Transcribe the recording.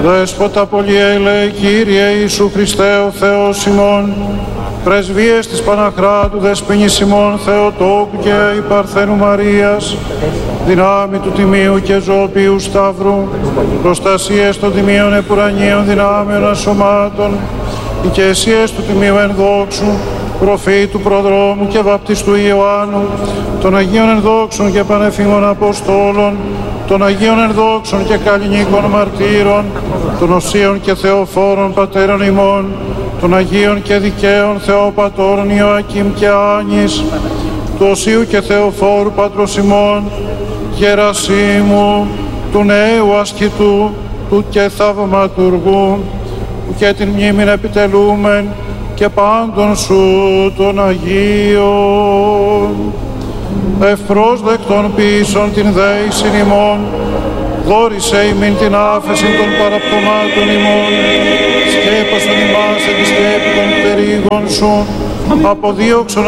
Δέσποτα πολυέλεε, Κύριε Ιησού Χριστέ ο Θεός ημών, πρεσβείες της Παναχράτου Δεσποινής ημών Θεοτόκου και η Παρθένου Μαρίας, δυνάμει του Τιμίου και Ζωοποιού Σταύρου, προστασίες των Τιμίων Επουρανίων δυνάμεων ασωμάτων, οικεσίες του Τιμίου Ενδόξου, προφήτου προδρόμου και βαπτιστού Ιωάννου, των Αγίων Ενδόξων και Πανεφήμων Αποστόλων, των Αγίων Ενδόξων και Καλλινίκων Μαρτύρων, των Οσίων και Θεοφόρων Πατέρων ημών, των Αγίων και Δικαίων Θεοπατώρων Ιωακήμ και Άνης, του Οσίου και Θεοφόρου Πατρος ημών, Γερασίμου, του νέου ασκητού, του και θαυματουργού, που και την μνήμην επιτελούμεν και πάντων σου των Αγίων. Ευπρόσδεκτον ποιήσον την δέησιν ημών, δόρισε ημίν την άφεσιν των παραπτωμάτων ημών, σκέπασον ημάς εν τη σκέπη των πτερίγων σου, αποδίωξον